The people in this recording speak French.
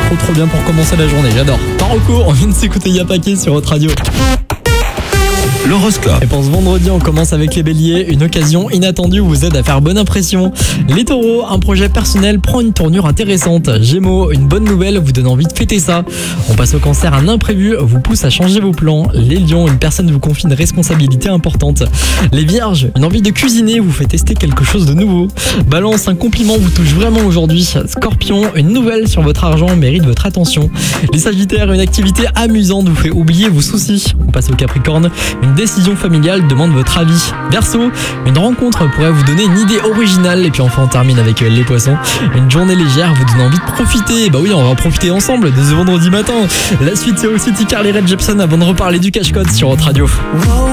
trop bien pour commencer la journée, j'adore. Marocco, on vient de s'écouter Yapake sur votre radio. L'horoscope. Et pour ce vendredi, on commence avec les béliers. Une occasion inattendue vous aide à faire bonne impression. Les taureaux, un projet personnel prend une tournure intéressante. Gémeaux, une bonne nouvelle vous donne envie de fêter ça. On passe au cancer, un imprévu vous pousse à changer vos plans. Les lions, une personne vous confie une responsabilité importante. Les vierges, une envie de cuisiner vous fait tester quelque chose de nouveau. Balance, un compliment vous touche vraiment aujourd'hui. Scorpion, une nouvelle sur votre argent mérite votre attention. Les sagittaires, une activité amusante vous fait oublier vos soucis. On passe au capricorne, une décision familiale demande votre avis. Verseau, une rencontre pourrait vous donner une idée originale. Et puis enfin on termine avec les poissons. Une journée légère vous donne envie de profiter. Bah oui, on va en profiter ensemble de ce vendredi matin. La suite c'est aussi Carly Rae Jepsen avant de reparler du cache-code sur votre radio.